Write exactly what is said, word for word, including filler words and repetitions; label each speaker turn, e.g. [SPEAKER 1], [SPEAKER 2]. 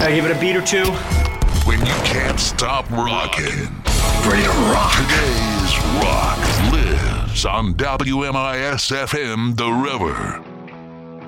[SPEAKER 1] Gotta give it a beat or two.
[SPEAKER 2] When you can't stop rocking.
[SPEAKER 3] Ready to rock.
[SPEAKER 2] Today's Rock lives on W M I S F M The River.